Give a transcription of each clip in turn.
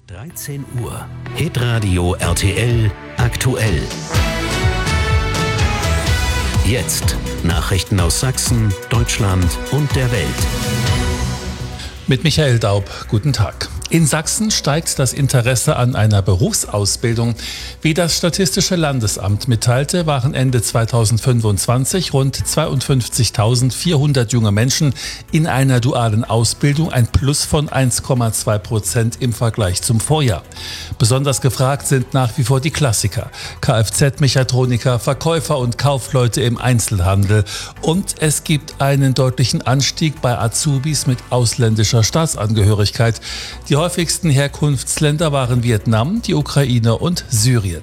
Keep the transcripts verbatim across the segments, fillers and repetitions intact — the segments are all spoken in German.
dreizehn Uhr. Hitradio R T L aktuell. Jetzt Nachrichten aus Sachsen, Deutschland und der Welt. Mit Michael Daub, guten Tag. In Sachsen steigt das Interesse an einer Berufsausbildung. Wie das Statistische Landesamt mitteilte, waren Ende zweitausendfünfundzwanzig rund zweiundfünfzigtausendvierhundert junge Menschen in einer dualen Ausbildung, ein Plus von eins Komma zwei Prozent im Vergleich zum Vorjahr. Besonders gefragt sind nach wie vor die Klassiker: Kfz-Mechatroniker, Verkäufer und Kaufleute im Einzelhandel. Und es gibt einen deutlichen Anstieg bei Azubis mit ausländischer Staatsangehörigkeit. Die häufigsten Herkunftsländer waren Vietnam, die Ukraine und Syrien.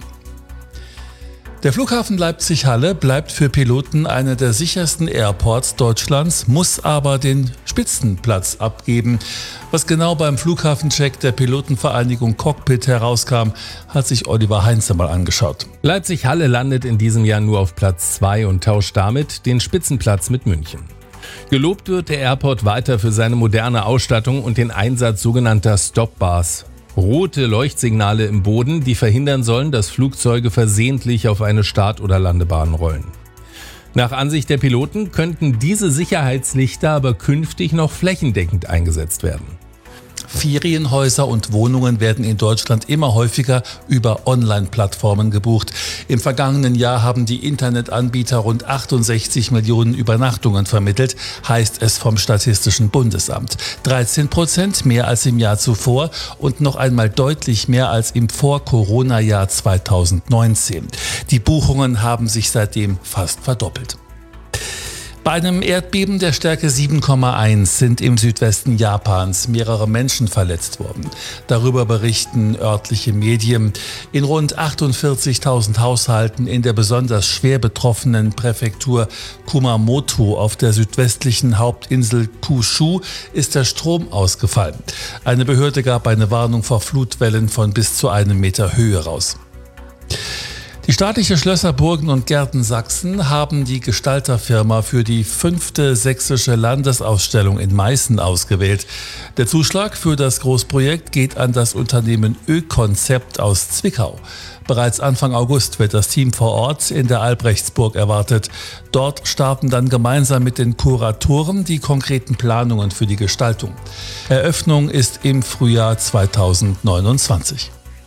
Der Flughafen Leipzig-Halle bleibt für Piloten einer der sichersten Airports Deutschlands, muss aber den Spitzenplatz abgeben. Was genau beim Flughafencheck der Pilotenvereinigung Cockpit herauskam, hat sich Oliver Heinze mal angeschaut. Leipzig-Halle landet in diesem Jahr nur auf Platz zwei und tauscht damit den Spitzenplatz mit München. Gelobt wird der Airport weiter für seine moderne Ausstattung und den Einsatz sogenannter Stop-Bars. Rote Leuchtsignale im Boden, die verhindern sollen, dass Flugzeuge versehentlich auf eine Start- oder Landebahn rollen. Nach Ansicht der Piloten könnten diese Sicherheitslichter aber künftig noch flächendeckend eingesetzt werden. Ferienhäuser und Wohnungen werden in Deutschland immer häufiger über Online-Plattformen gebucht. Im vergangenen Jahr haben die Internetanbieter rund achtundsechzig Millionen Übernachtungen vermittelt, heißt es vom Statistischen Bundesamt. dreizehn Prozent mehr als im Jahr zuvor und noch einmal deutlich mehr als im Vor-Corona-Jahr zweitausendneunzehn. Die Buchungen haben sich seitdem fast verdoppelt. Bei einem Erdbeben der Stärke sieben Komma eins sind im Südwesten Japans mehrere Menschen verletzt worden. Darüber berichten örtliche Medien. In rund achtundvierzigtausend Haushalten in der besonders schwer betroffenen Präfektur Kumamoto auf der südwestlichen Hauptinsel Kyushu ist der Strom ausgefallen. Eine Behörde gab eine Warnung vor Flutwellen von bis zu einem Meter Höhe raus. Die staatliche Schlösser, Burgen und Gärten Sachsen haben die Gestalterfirma für die fünfte sächsische Landesausstellung in Meißen ausgewählt. Der Zuschlag für das Großprojekt geht an das Unternehmen Ö-Konzept aus Zwickau. Bereits Anfang August wird das Team vor Ort in der Albrechtsburg erwartet. Dort starten dann gemeinsam mit den Kuratoren die konkreten Planungen für die Gestaltung. Eröffnung ist im Frühjahr zweitausendneunundzwanzig.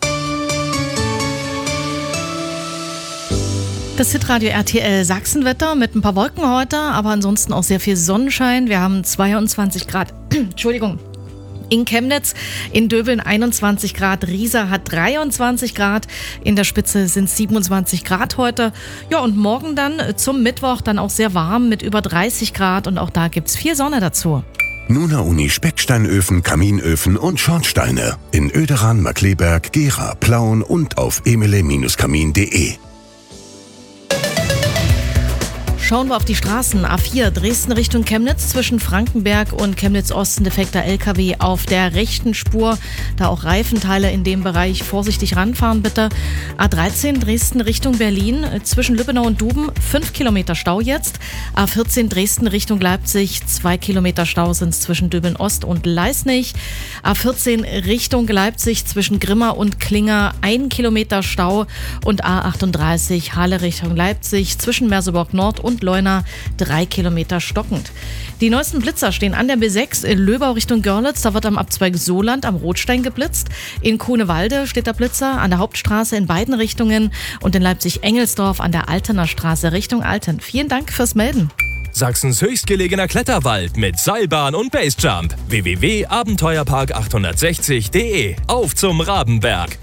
Das Hitradio R T L Sachsenwetter mit ein paar Wolken heute, aber ansonsten auch sehr viel Sonnenschein. Wir haben zweiundzwanzig Grad, Entschuldigung, in Chemnitz, in Döbeln einundzwanzig Grad, Riesa hat dreiundzwanzig Grad, in der Spitze sind es siebenundzwanzig Grad heute. Ja, und morgen dann zum Mittwoch dann auch sehr warm mit über dreißig Grad und auch da gibt es viel Sonne dazu. Nuna Uni Specksteinöfen, Kaminöfen und Schornsteine in Oederan, Markleberg, Gera, Plauen und auf emile Kamin punkt de. Schauen wir auf die Straßen. A vier Dresden Richtung Chemnitz zwischen Frankenberg und Chemnitz-Osten defekter L K W auf der rechten Spur. Da auch Reifenteile in dem Bereich. Vorsichtig ranfahren bitte. A dreizehn Dresden Richtung Berlin zwischen Lübbenau und Duben. fünf Kilometer Stau jetzt. A vierzehn Dresden Richtung Leipzig. zwei Kilometer Stau sind es zwischen Döbeln-Ost und Leisnig. A vierzehn Richtung Leipzig zwischen Grimma und Klinger. ein Kilometer Stau. Und A achtunddreißig Halle Richtung Leipzig zwischen Merseburg Nord und Leuna, drei Kilometer stockend. Die neuesten Blitzer stehen an der B sechs in Löbau Richtung Görlitz. Da wird am Abzweig Soland am Rotstein geblitzt. In Kuhnewalde steht der Blitzer an der Hauptstraße in beiden Richtungen und in Leipzig-Engelsdorf an der Altener Straße Richtung Alten. Vielen Dank fürs Melden. Sachsens höchstgelegener Kletterwald mit Seilbahn und Basejump. w w w punkt abenteuerpark achthundertsechzig punkt de. Auf zum Rabenberg.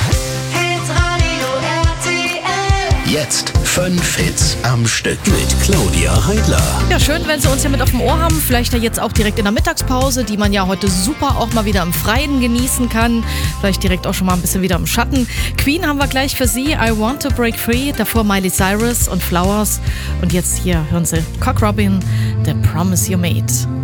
Jetzt fünf Hits am Stück mit Claudia Heidler. Ja, schön, wenn Sie uns hier mit auf dem Ohr haben. Vielleicht ja jetzt auch direkt in der Mittagspause, die man ja heute super auch mal wieder im Freien genießen kann. Vielleicht direkt auch schon mal ein bisschen wieder im Schatten. Queen haben wir gleich für Sie. I Want to Break Free. Davor Miley Cyrus und Flowers. Und jetzt hier hören Sie Cock Robin, The Promise You Made.